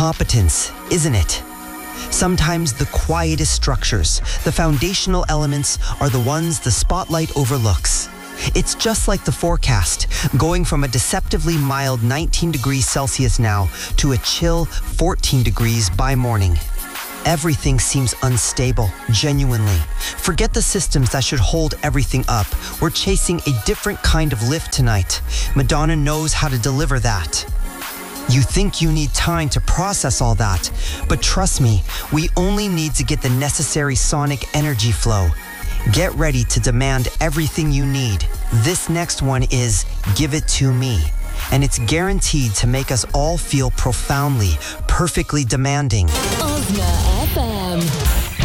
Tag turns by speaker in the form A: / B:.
A: competence, isn't it? Sometimes the quietest structures, the foundational elements, are the ones the spotlight overlooks. It's just like the forecast, going from a deceptively mild 19 degrees Celsius now to a chill 14 degrees by morning. Everything seems unstable, genuinely. Forget the systems that should hold everything up. We're chasing a different kind of lift tonight. Madonna knows how to deliver that. You think you need time to process all that, but trust me, we only need to get the necessary sonic energy flow. Get ready to demand everything you need. This next one is Give It To Me, and it's guaranteed to make us all feel profoundly, perfectly demanding.
B: Osna FM.